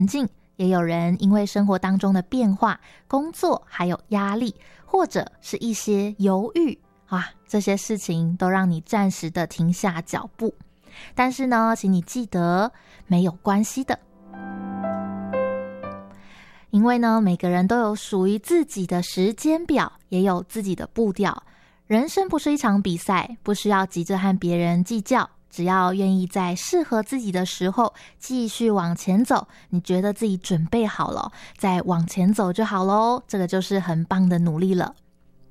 境，也有人因为生活当中的变化、工作还有压力，或者是一些犹豫这些事情都让你暂时的停下脚步。但是呢，请你记得没有关系的，因为呢，每个人都有属于自己的时间表，也有自己的步调。人生不是一场比赛，不需要急着和别人计较，只要愿意在适合自己的时候继续往前走，你觉得自己准备好了，再往前走就好咯，这个就是很棒的努力了。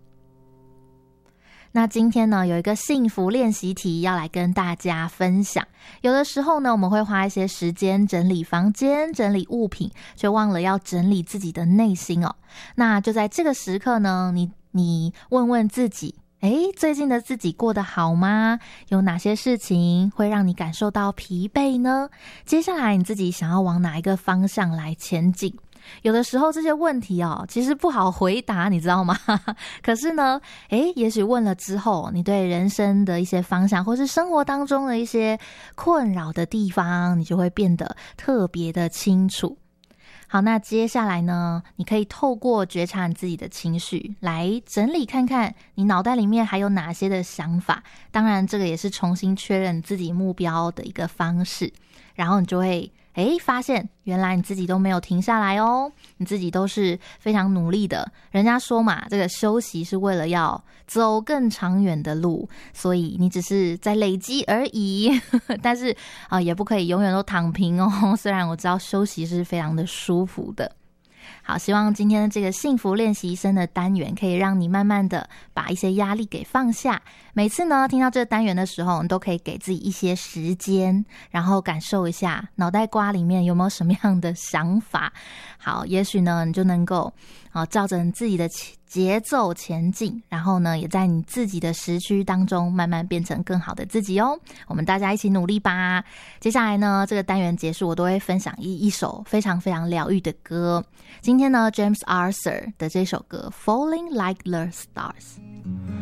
那今天呢，有一个幸福练习题要来跟大家分享。有的时候呢，我们会花一些时间整理房间、整理物品，却忘了要整理自己的内心哦。那就在这个时刻呢，你问问自己，最近的自己过得好吗？有哪些事情会让你感受到疲惫呢？接下来你自己想要往哪一个方向来前进？有的时候这些问题其实不好回答，你知道吗？可是呢，也许问了之后，你对人生的一些方向，或是生活当中的一些困扰的地方，你就会变得特别的清楚。好，那接下来呢，你可以透过觉察你自己的情绪，来整理看看你脑袋里面还有哪些的想法。当然，这个也是重新确认自己目标的一个方式。然后你就会发现原来你自己都没有停下来哦，你自己都是非常努力的。人家说嘛，这个休息是为了要走更长远的路，所以你只是在累积而已。但是也不可以永远都躺平哦，虽然我知道休息是非常的舒服的。好，希望今天的这个幸福练习生的单元可以让你慢慢的把一些压力给放下。每次呢听到这个单元的时候，你都可以给自己一些时间，然后感受一下脑袋瓜里面有没有什么样的想法。好，也许呢你就能够照着你自己的节奏前进，然后呢也在你自己的时区当中慢慢变成更好的自己哦。我们大家一起努力吧。接下来呢，这个单元结束，我都会分享一首非常非常疗愈的歌。今天呢 James Arthur 的这首歌 Falling Like the Stars。